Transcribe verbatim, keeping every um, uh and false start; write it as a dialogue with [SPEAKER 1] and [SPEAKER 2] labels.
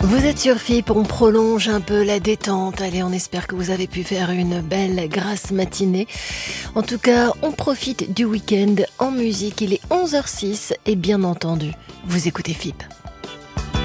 [SPEAKER 1] Vous êtes sur F I P, on prolonge un peu la détente. Allez, on espère que vous avez pu faire une belle grasse matinée. En tout cas, on profite du week-end en musique. Il est onze heures zéro six et bien entendu, vous écoutez F I P.